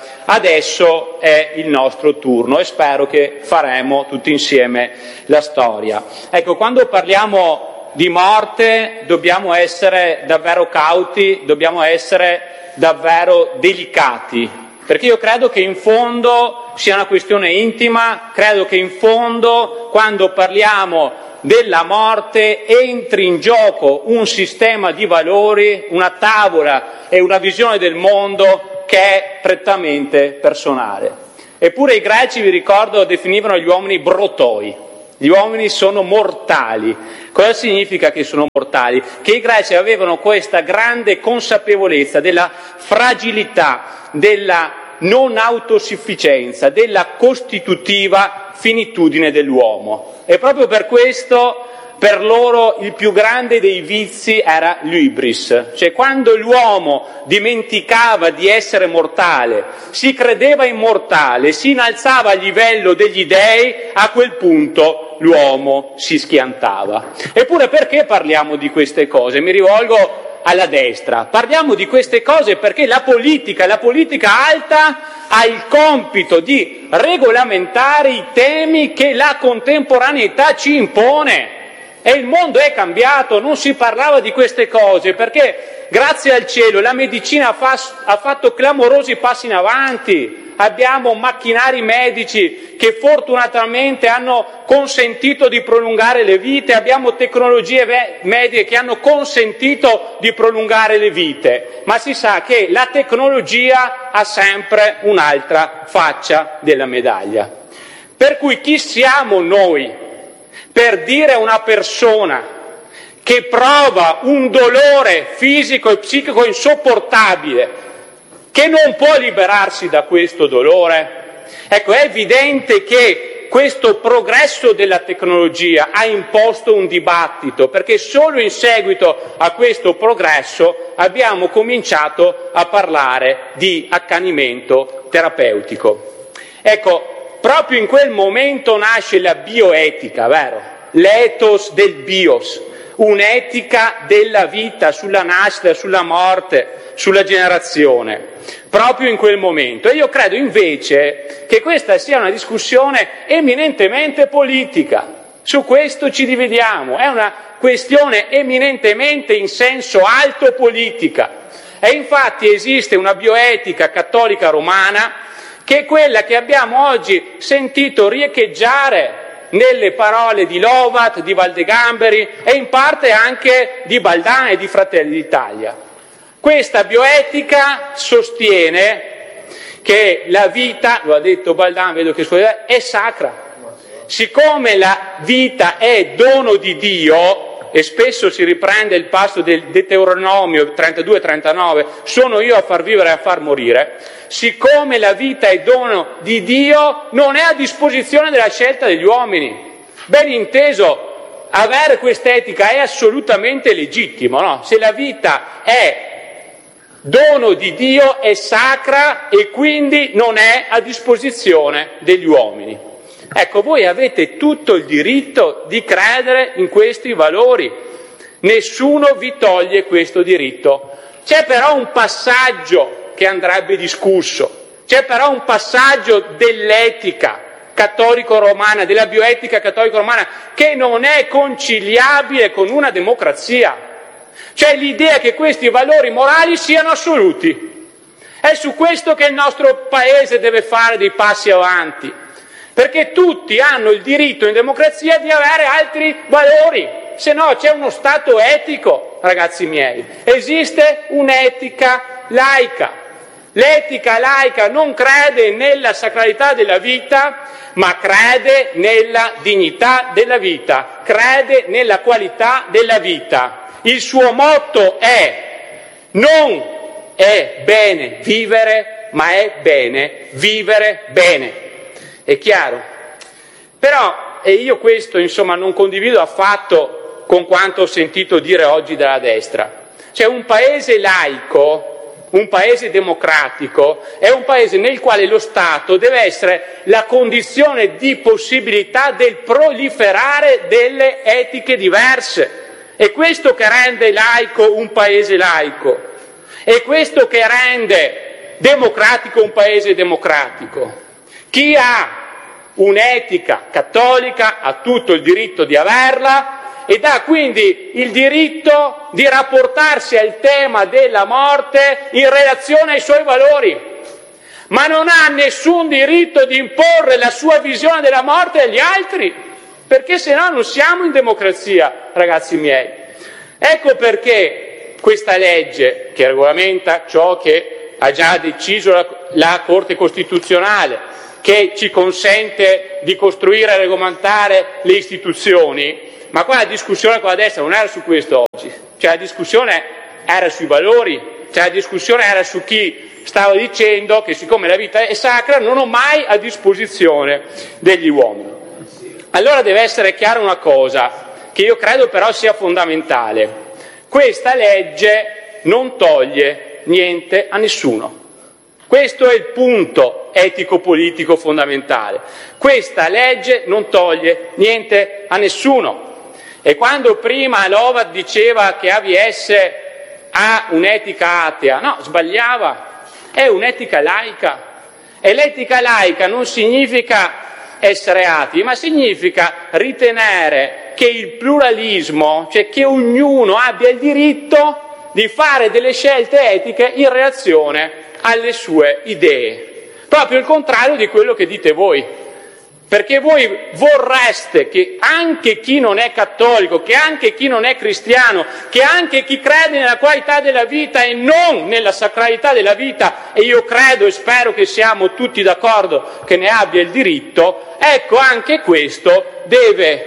Adesso è il nostro turno e spero che faremo tutti insieme la storia. Ecco, quando parliamo di morte dobbiamo essere davvero cauti, dobbiamo essere davvero delicati, perché io credo che in fondo sia una questione intima, credo che in fondo quando parliamo della morte entri in gioco un sistema di valori, una tavola e una visione del mondo che è prettamente personale. Eppure i greci, vi ricordo, definivano gli uomini brotoi. Gli uomini sono mortali. Cosa significa che sono mortali? Che i greci avevano questa grande consapevolezza della fragilità, della non autosufficienza, della costitutiva finitudine dell'uomo. E proprio per questo per loro il più grande dei vizi era l'hybris, cioè quando l'uomo dimenticava di essere mortale, si credeva immortale, si innalzava a livello degli dei, a quel punto l'uomo si schiantava. Eppure perché parliamo di queste cose? Mi rivolgo alla destra. Parliamo di queste cose perché la politica, la politica alta ha il compito di regolamentare i temi che la contemporaneità ci impone. E il mondo è cambiato, non si parlava di queste cose perché, grazie al cielo, la medicina fa, ha fatto clamorosi passi in avanti. Abbiamo macchinari medici che fortunatamente hanno consentito di prolungare le vite, abbiamo tecnologie mediche che hanno consentito di prolungare le vite, ma si sa che la tecnologia ha sempre un'altra faccia della medaglia. Per cui chi siamo noi per dire a una persona che prova un dolore fisico e psichico insopportabile che non può liberarsi da questo dolore? Ecco, è evidente che questo progresso della tecnologia ha imposto un dibattito, perché solo in seguito a questo progresso abbiamo cominciato a parlare di accanimento terapeutico. Ecco, proprio in quel momento nasce la bioetica, vero? L'ethos del bios, un'etica della vita, sulla nascita, sulla morte, sulla generazione, proprio in quel momento. E io credo invece che questa sia una discussione eminentemente politica. Su questo ci dividiamo, è una questione eminentemente in senso alto politica. E infatti esiste una bioetica cattolica romana che è quella che abbiamo oggi sentito riecheggiare nelle parole di Lovat, di Valdegamberi e in parte anche di Baldan e di Fratelli d'Italia. Questa bioetica sostiene che la vita, lo ha detto Baldan, vedo che è sacra. Siccome la vita è dono di Dio, e spesso si riprende il passo del Deuteronomio trentadue trentanove, sono io a far vivere e a far morire, siccome la vita è dono di Dio, non è a disposizione della scelta degli uomini. Ben inteso, avere quest'etica è assolutamente legittimo, no? Se la vita è dono di Dio, è sacra e quindi non è a disposizione degli uomini. Ecco, voi avete tutto il diritto di credere in questi valori, nessuno vi toglie questo diritto. C'è però un passaggio che andrebbe discusso, c'è però un passaggio dell'etica cattolico-romana, della bioetica cattolico-romana, che non è conciliabile con una democrazia. C'è l'idea che questi valori morali siano assoluti. È su questo che il nostro Paese deve fare dei passi avanti. Perché tutti hanno il diritto in democrazia di avere altri valori, se no c'è uno Stato etico, ragazzi miei. Esiste un'etica laica. L'etica laica non crede nella sacralità della vita, ma crede nella dignità della vita, crede nella qualità della vita. Il suo motto è: non è bene vivere, ma è bene vivere bene. È chiaro? Però, e io questo insomma non condivido affatto con quanto ho sentito dire oggi dalla destra, cioè un paese laico, un paese democratico, è un paese nel quale lo Stato deve essere la condizione di possibilità del proliferare delle etiche diverse. È questo che rende laico un paese laico. È questo che rende democratico un paese democratico. Chi ha un'etica cattolica ha tutto il diritto di averla ed ha quindi il diritto di rapportarsi al tema della morte in relazione ai suoi valori, ma non ha nessun diritto di imporre la sua visione della morte agli altri, perché se no non siamo in democrazia, ragazzi miei. Ecco perché questa legge che regolamenta ciò che ha già deciso la, la Corte Costituzionale, che ci consente di costruire e regolamentare le istituzioni, ma qua la discussione con la destra non era su questo oggi, cioè la discussione era sui valori, cioè la discussione era su chi stava dicendo che siccome la vita è sacra non ho mai a disposizione degli uomini. Allora deve essere chiara una cosa, che io credo però sia fondamentale: questa legge non toglie niente a nessuno. Questo è il punto etico-politico fondamentale. Questa legge non toglie niente a nessuno. E quando prima Lovat diceva che A V S ha un'etica atea, no, sbagliava, è un'etica laica. E l'etica laica non significa essere atei, ma significa ritenere che il pluralismo, cioè che ognuno abbia il diritto di fare delle scelte etiche in relazione alle sue idee, proprio il contrario di quello che dite voi, perché voi vorreste che anche chi non è cattolico, che anche chi non è cristiano, che anche chi crede nella qualità della vita e non nella sacralità della vita, e io credo e spero che siamo tutti d'accordo che ne abbia il diritto, ecco, anche questo deve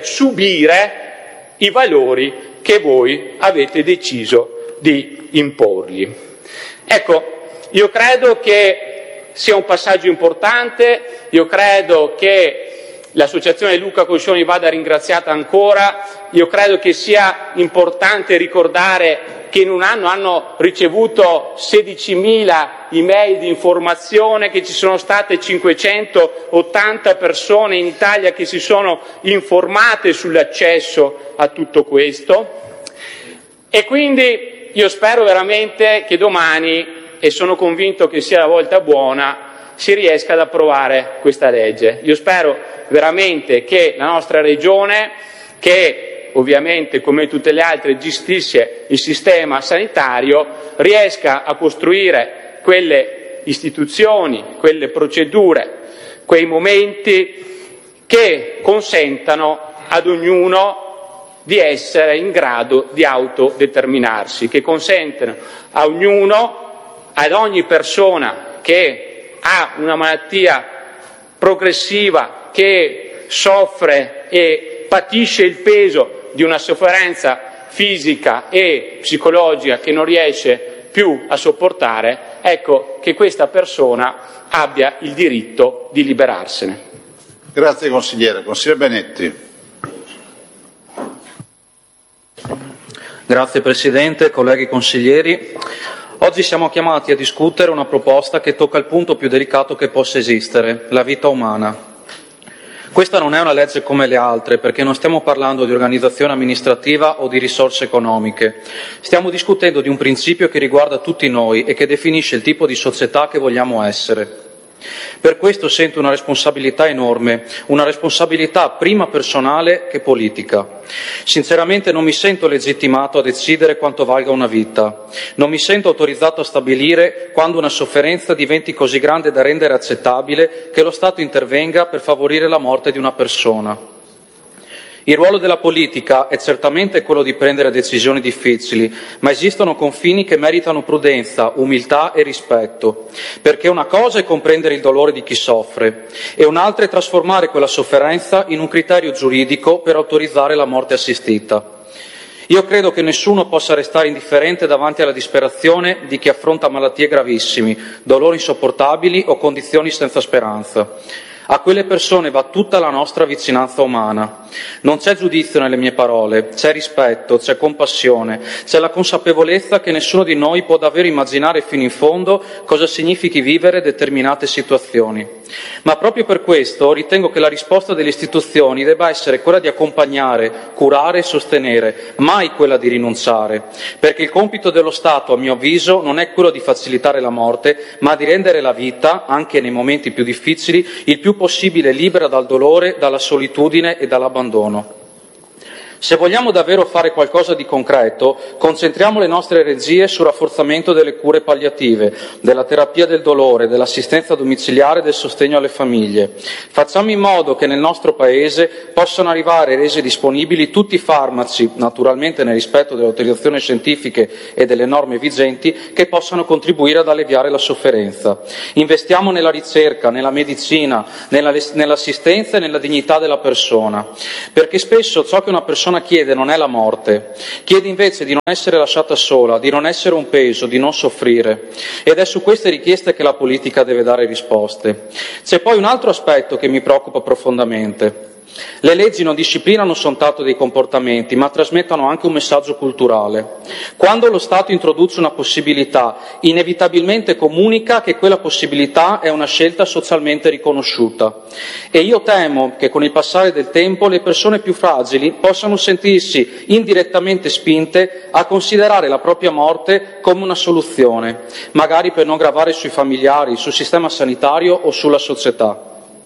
subire i valori che voi avete deciso di imporgli. Ecco, io credo che sia un passaggio importante, io credo che l'associazione Luca Coscioni vada ringraziata ancora, io credo che sia importante ricordare che in un anno hanno ricevuto sedicimila email di informazione, che ci sono state cinquecentottanta persone in Italia che si sono informate sull'accesso a tutto questo, e quindi io spero veramente che domani, e sono convinto che sia la volta buona, si riesca ad approvare questa legge. Io spero veramente che la nostra Regione, che ovviamente come tutte le altre gestisce il sistema sanitario, riesca a costruire quelle istituzioni, quelle procedure, quei momenti che consentano ad ognuno di essere in grado di autodeterminarsi, che consentano a ognuno, ad ogni persona che ha una malattia progressiva, che soffre e patisce il peso di una sofferenza fisica e psicologica che non riesce più a sopportare, ecco, che questa persona abbia il diritto di liberarsene. Grazie consigliere. Consigliere Benetti. Grazie Presidente, colleghi consiglieri. Oggi siamo chiamati a discutere una proposta che tocca il punto più delicato che possa esistere, la vita umana. Questa non è una legge come le altre, perché non stiamo parlando di organizzazione amministrativa o di risorse economiche. Stiamo discutendo di un principio che riguarda tutti noi e che definisce il tipo di società che vogliamo essere. Per questo sento una responsabilità enorme, una responsabilità prima personale che politica. Sinceramente non mi sento legittimato a decidere quanto valga una vita, non mi sento autorizzato a stabilire quando una sofferenza diventi così grande da rendere accettabile che lo Stato intervenga per favorire la morte di una persona. Il ruolo della politica è certamente quello di prendere decisioni difficili, ma esistono confini che meritano prudenza, umiltà e rispetto, perché una cosa è comprendere il dolore di chi soffre e un'altra è trasformare quella sofferenza in un criterio giuridico per autorizzare la morte assistita. Io credo che nessuno possa restare indifferente davanti alla disperazione di chi affronta malattie gravissime, dolori insopportabili o condizioni senza speranza. A quelle persone va tutta la nostra vicinanza umana. Non c'è giudizio nelle mie parole, c'è rispetto, c'è compassione, c'è la consapevolezza che nessuno di noi può davvero immaginare fino in fondo cosa significhi vivere determinate situazioni. Ma proprio per questo ritengo che la risposta delle istituzioni debba essere quella di accompagnare, curare e sostenere, mai quella di rinunciare, perché il compito dello Stato, a mio avviso, non è quello di facilitare la morte, ma di rendere la vita, anche nei momenti più difficili, il più possibile libera dal dolore, dalla solitudine e dall'abbandono. Se vogliamo davvero fare qualcosa di concreto, concentriamo le nostre energie sul rafforzamento delle cure palliative, della terapia del dolore, dell'assistenza domiciliare e del sostegno alle famiglie. Facciamo in modo che nel nostro Paese possano arrivare resi disponibili tutti i farmaci, naturalmente nel rispetto delle autorizzazioni scientifiche e delle norme vigenti, che possano contribuire ad alleviare la sofferenza. Investiamo nella ricerca, nella medicina, nella, nell'assistenza e nella dignità della persona, perché spesso ciò che una persona chiede non è la morte, chiede invece di non essere lasciata sola, di non essere un peso, di non soffrire. Ed è su queste richieste che la politica deve dare risposte. C'è poi un altro aspetto che mi preoccupa profondamente. Le leggi non disciplinano soltanto dei comportamenti, ma trasmettono anche un messaggio culturale. Quando lo Stato introduce una possibilità, inevitabilmente comunica che quella possibilità è una scelta socialmente riconosciuta. E io temo che con il passare del tempo le persone più fragili possano sentirsi indirettamente spinte a considerare la propria morte come una soluzione, magari per non gravare sui familiari, sul sistema sanitario o sulla società.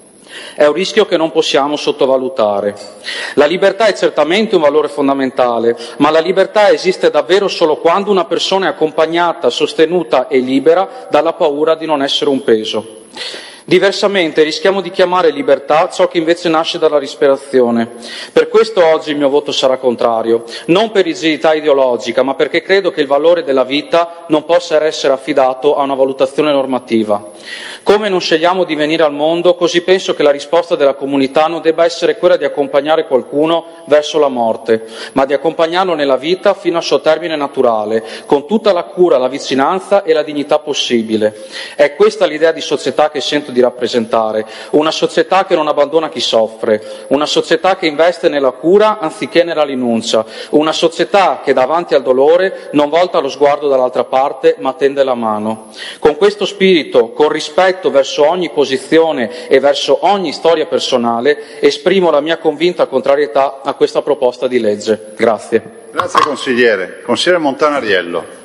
È un rischio che non possiamo sottovalutare. La libertà è certamente un valore fondamentale, ma la libertà esiste davvero solo quando una persona è accompagnata, sostenuta e libera dalla paura di non essere un peso. Diversamente rischiamo di chiamare libertà ciò che invece nasce dalla disperazione. Per questo oggi il mio voto sarà contrario, non per rigidità ideologica, ma perché credo che il valore della vita non possa essere affidato a una valutazione normativa. Come non scegliamo di venire al mondo, così penso che la risposta della comunità non debba essere quella di accompagnare qualcuno verso la morte, ma di accompagnarlo nella vita fino al suo termine naturale, con tutta la cura, la vicinanza e la dignità possibile. È questa l'idea di società che sento di rappresentare, una società che non abbandona chi soffre, una società che investe nella cura anziché nella rinuncia, una società che davanti al dolore non volta lo sguardo dall'altra parte ma tende la mano. Con questo spirito, con rispetto verso ogni posizione e verso ogni storia personale, esprimo la mia convinta contrarietà a questa proposta di legge. Grazie. Grazie consigliere. Consigliere Montanariello.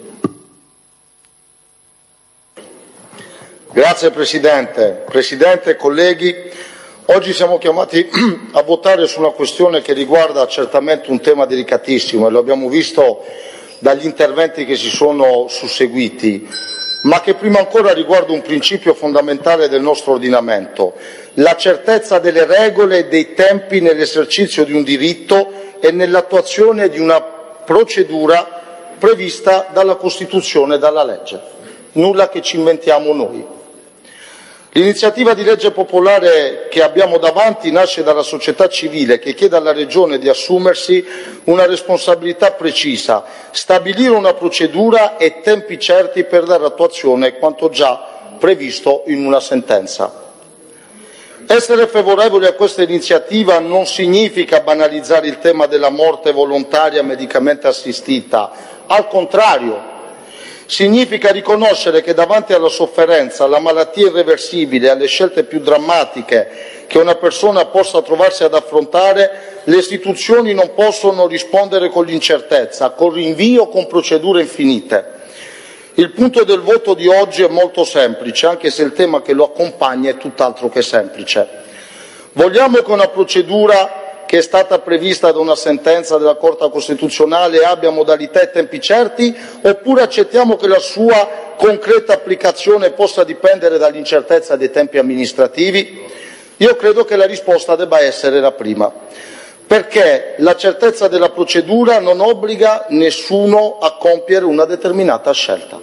Grazie Presidente. Presidente, colleghi, oggi siamo chiamati a votare su una questione che riguarda certamente un tema delicatissimo e lo abbiamo visto dagli interventi che si sono susseguiti, ma che prima ancora riguarda un principio fondamentale del nostro ordinamento, la certezza delle regole e dei tempi nell'esercizio di un diritto e nell'attuazione di una procedura prevista dalla Costituzione e dalla legge. Nulla che ci inventiamo noi. L'iniziativa di legge popolare che abbiamo davanti nasce dalla società civile che chiede alla Regione di assumersi una responsabilità precisa, stabilire una procedura e tempi certi per dare attuazione a quanto già previsto in una sentenza. Essere favorevoli a questa iniziativa non significa banalizzare il tema della morte volontaria medicamente assistita, al contrario. Significa riconoscere che davanti alla sofferenza, alla malattia irreversibile, alle scelte più drammatiche che una persona possa trovarsi ad affrontare, le istituzioni non possono rispondere con l'incertezza, con rinvio, con procedure infinite. Il punto del voto di oggi è molto semplice, anche se il tema che lo accompagna è tutt'altro che semplice. Vogliamo che una procedura che è stata prevista da una sentenza della Corte Costituzionale abbia modalità e tempi certi, oppure accettiamo che la sua concreta applicazione possa dipendere dall'incertezza dei tempi amministrativi? Io credo che la risposta debba essere la prima, perché la certezza della procedura non obbliga nessuno a compiere una determinata scelta.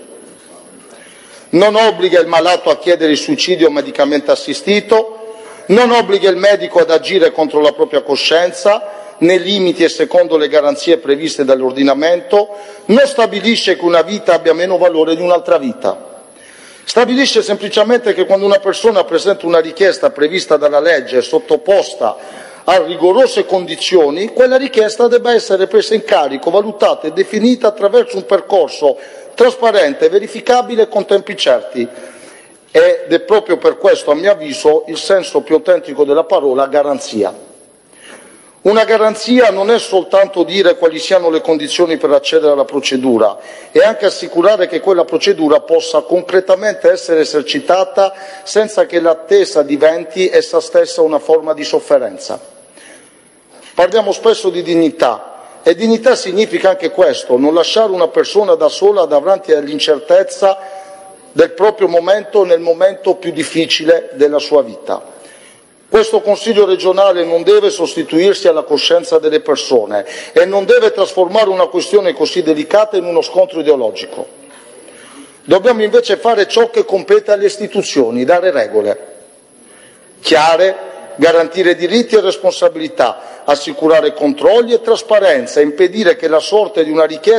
Non obbliga il malato a chiedere il suicidio medicamente assistito, non obbliga il medico ad agire contro la propria coscienza, nei limiti e secondo le garanzie previste dall'ordinamento, non stabilisce che una vita abbia meno valore di un'altra vita. Stabilisce semplicemente che quando una persona presenta una richiesta prevista dalla legge e sottoposta a rigorose condizioni, quella richiesta debba essere presa in carico, valutata e definita attraverso un percorso trasparente, verificabile e con tempi certi. Ed è proprio per questo, a mio avviso, il senso più autentico della parola garanzia. Una garanzia non è soltanto dire quali siano le condizioni per accedere alla procedura, è anche assicurare che quella procedura possa concretamente essere esercitata senza che l'attesa diventi essa stessa una forma di sofferenza. Parliamo spesso di dignità e dignità significa anche questo, non lasciare una persona da sola davanti all'incertezza del proprio momento nel momento più difficile della sua vita. Questo Consiglio regionale non deve sostituirsi alla coscienza delle persone e non deve trasformare una questione così delicata in uno scontro ideologico. Dobbiamo invece fare ciò che compete alle istituzioni, dare regole chiare, garantire diritti e responsabilità, assicurare controlli e trasparenza, impedire che la sorte di una richiesta